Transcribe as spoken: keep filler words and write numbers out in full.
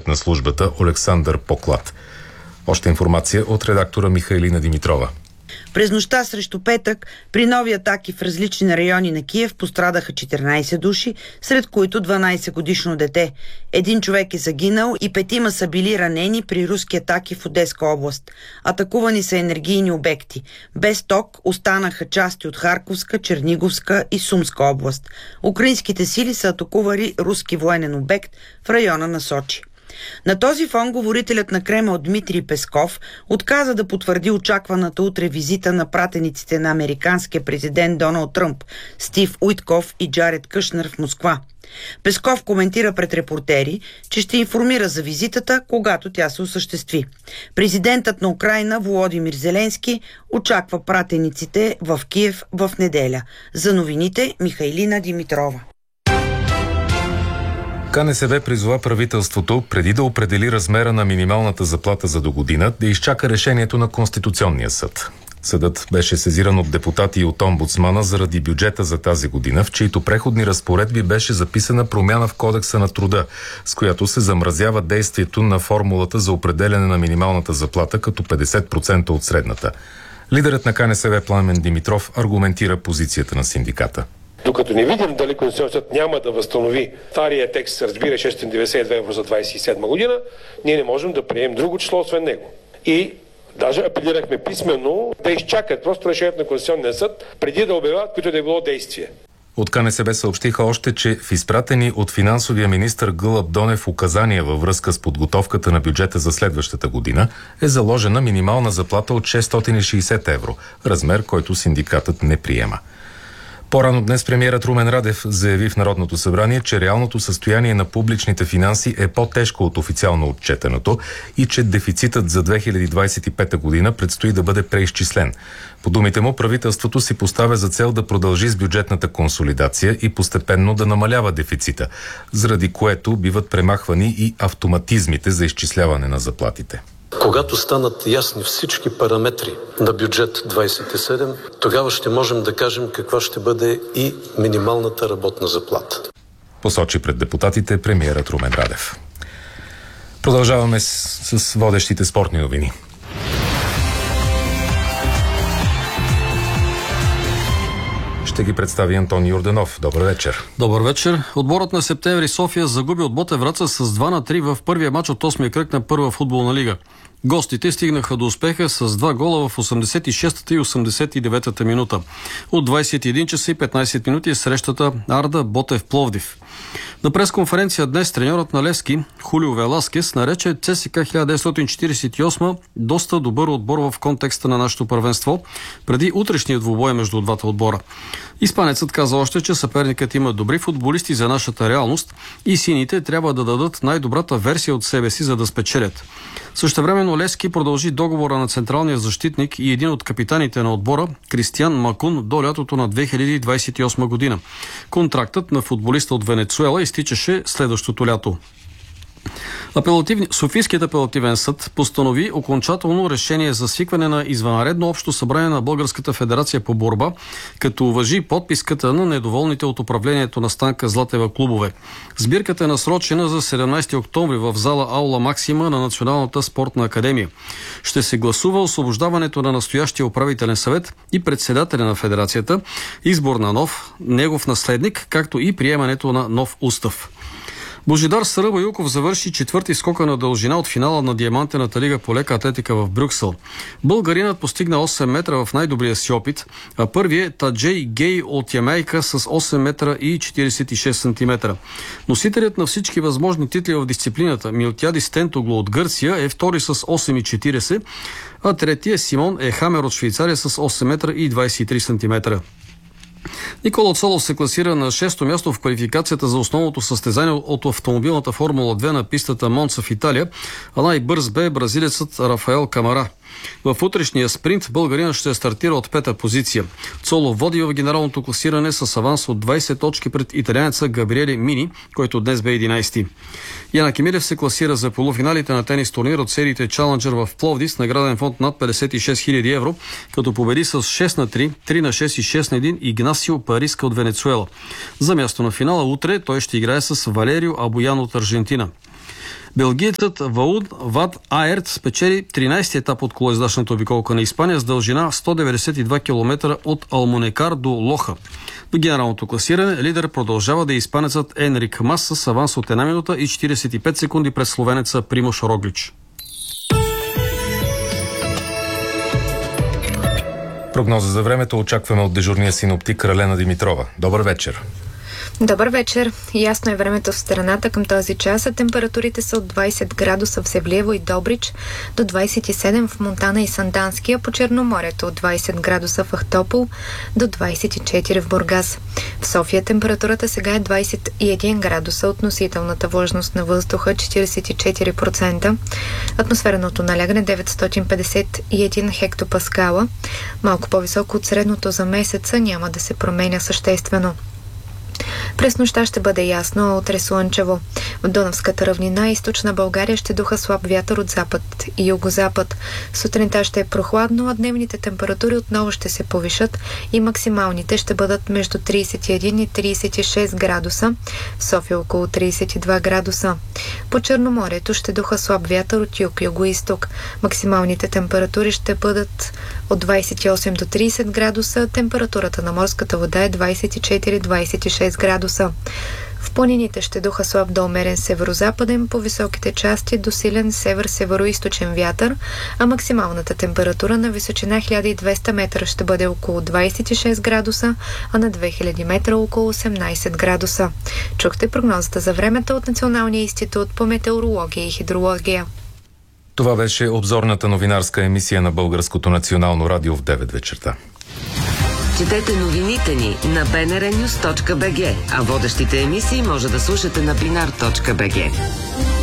ръководителят на службата Александър Поклад. Още информация от редактора Михайлина Димитрова. През нощта срещу петък, при нови атаки в различни райони на Киев пострадаха четиринайсет души, сред които дванайсетгодишно дете. Един човек е загинал и петима са били ранени при руски атаки в Одеска област. Атакувани са енергийни обекти. Без ток останаха части от Харковска, Черниговска и Сумска област. Украинските сили са атакували руски военен обект в района на Сочи. На този фон говорителят на Кремъл Дмитрий Песков отказа да потвърди очакваната утре визита на пратениците на американския президент Доналд Тръмп, Стив Уитков и Джаред Кушнер в Москва. Песков коментира пред репортери, че ще информира за визитата, когато тя се осъществи. Президентът на Украйна Володимир Зеленски очаква пратениците в Киев в неделя. За новините Михайлина Димитрова. КНСБ призова правителството, преди да определи размера на минималната заплата за догодина, да изчака решението на Конституционния съд. Съдът беше сезиран от депутати и от омбудсмана заради бюджета за тази година, в чието преходни разпоредби беше записана промяна в Кодекса на труда, с която се замразява действието на формулата за определяне на минималната заплата като петдесет процента от средната. Лидерът на КНСБ Пламен Димитров аргументира позицията на синдиката. Докато не видим дали Конституционният съд няма да възстанови стария текст, разбира шестстотин деветдесет и две евро за двайсет и седма година, ние не можем да приемем друго число освен него. И даже апелирахме писменно да изчакат просто решението на Конституционния съд преди да обявяват което да е било действие. От КНСБ съобщиха още, че в изпратени от финансовия министър Гълъб Донев указания във връзка с подготовката на бюджета за следващата година е заложена минимална заплата от шестстотин и шейсет евро, размер, който синдикатът не приема. По-рано днес премиерът Румен Радев заяви в Народното събрание, че реалното състояние на публичните финанси е по-тежко от официално отчетеното и че дефицитът за две хиляди двайсет и пета година предстои да бъде преизчислен. По думите му, правителството си поставя за цел да продължи с бюджетната консолидация и постепенно да намалява дефицита, заради което биват премахвани и автоматизмите за изчисляване на заплатите. Когато станат ясни всички параметри на бюджет двайсет и седем, тогава ще можем да кажем каква ще бъде и минималната работна заплата. Посочи пред депутатите премиерът Румен Радев. Продължаваме с, с водещите спортни новини. Ще ги представи Антони Йорданов. Добър вечер. Добър вечер. Отборът на Септември София загуби от Ботев Враца с два на три в първия мач от осмия кръг на първа футболна лига. Гостите стигнаха до успеха с два гола в осемдесет и шестата и осемдесет и деветата минута. От двайсет и един часа и петнайсет минути е срещата Арда Ботев Пловдив. На пресконференция днес треньорът на Левски Хулио Веласкес нарече ЦСКА хиляда деветстотин четирийсет и осма доста добър отбор в контекста на нашето първенство, преди утрешния двубой между двата отбора. Испанецът каза още, че съперникът има добри футболисти за нашата реалност и сините трябва да дадат най-добрата версия от себе си, за да спечелят. Същевременно Левски продължи договора на централния защитник и един от капитаните на отбора, Кристиан Макун, до лятото на две хиляди двайсет и осма година. Контрактът на футболиста от Венецуела изтичаше следващото лято. Апелативни... Софийският апелативен съд постанови окончателно решение за свикване на извънредно общо събрание на Българската федерация по борба, като уважи подписката на недоволните от управлението на Станка Златева клубове. Сбирката е насрочена за седемнайсети октомври в зала Аула Максима на Националната спортна академия. Ще се гласува освобождаването на настоящия управителен съвет и председателя на федерацията, избор на нов, негов наследник, както и приемането на нов устав. Божидар Саръбаюков завърши четвърти скока на дължина от финала на Диамантената лига по лека атлетика в Брюксел. Българинът постигна осем метра в най-добрия си опит, а първият е Таджей Гей от Ямайка с осем метра и четирийсет и шест сантиметра. Носителят на всички възможни титли в дисциплината Милтиадис Тентоглу от Гърция е втори с осем и четирийсет, а третия Симон е Хамер от Швейцария с осем метра и двайсет и три сантиметра. Никола Цолов се класира на шесто място в квалификацията за основното състезание от автомобилната Формула две на пистата Монца в Италия, а най-бърз бе бразилецът Рафаел Камара. В утрешния спринт българинът ще стартира от пета позиция. Цолов води в генералното класиране с аванс от двайсет точки пред италианеца Габриеле Мини, който днес бе единайсети. Яна Кемилев се класира за полуфиналите на тенис турнир от сериите Challenger в Пловдив с награден фонд над петдесет и шест хиляди евро, като победи с шест на три, три на шест и шест на един Игнасио Париска от Венецуела. За място на финала утре той ще играе с Валерио Абоян от Аржентина. Белгиецът Вауд Вад Аерт спечели тринайсети етап от колоездачната обиколка на Испания с дължина сто деветдесет и два километра от Алмунекар до Лоха. До генералното класиране лидер продължава да е испанецът Енрик Мас с аванс от една минута и четирийсет и пет секунди пред словенеца Примош Роглич. Прогноза за времето очакваме от дежурния синоптик Ралена Димитрова. Добър вечер. Добър вечер. Ясно е времето в страната към този час, а температурите са от двайсет градуса в Севлиево и Добрич до двайсет и седем в Монтана и Сандански, а по Черноморието от двайсет градуса в Ахтопол до двайсет и четири в Бургас. В София температурата сега е двайсет и един градуса, относителната влажност на въздуха четирийсет и четири процента, атмосферното налягане деветстотин петдесет и един хектопаскала, малко по-високо от средното за месеца, няма да се променя съществено. През нощта ще бъде ясно, а утре слънчево. В Дунавската равнина и източна България ще духа слаб вятър от запад и югозапад. Сутринта ще е прохладно, а дневните температури отново ще се повишат и максималните ще бъдат между трийсет и един и трийсет и шест градуса, в София около трийсет и два градуса. По Черноморието ще духа слаб вятър от юг, юго-исток. Максималните температури ще бъдат от двайсет и осем до трийсет градуса, температурата на морската вода е двайсет и четири до двайсет и шест градуса. В планините ще духа слаб до умерен северозападен, по високите части до силен север-североизточен вятър, а максималната температура на височина хиляда и двеста метра ще бъде около двайсет и шест градуса, а на две хиляди метра около осемнайсет градуса. Чухте прогнозата за времето от Националния институт по метеорология и хидрология. Това беше обзорната новинарска емисия на Българското национално радио в девет вечерта. Четете новините ни на би ен ар нюз точка би джи, а водещите емисии може да слушате на бинар точка би джи.